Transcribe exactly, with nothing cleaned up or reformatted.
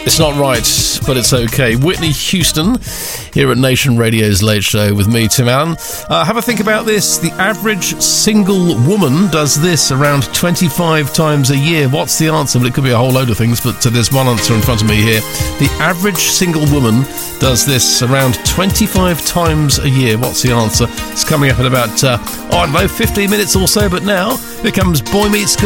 It's not right, but it's okay. Whitney Houston here at Nation Radio's Late Show with me, Tim Allen. Uh, have a think about this. The average single woman does this around twenty-five times a year. What's the answer? Well, it could be a whole load of things, but uh, there's one answer in front of me here. The average single woman does this around twenty-five times a year. What's the answer? It's coming up in about, uh, oh, I don't know, fifteen minutes or so, but now here comes Boy Meets Girl.